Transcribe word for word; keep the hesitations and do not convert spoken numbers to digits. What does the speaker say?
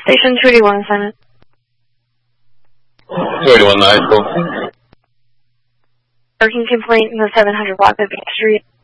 Station two eighty-one assignment. two eighty-one, the high school. Parking complaint in the seven hundred block of Beach Street.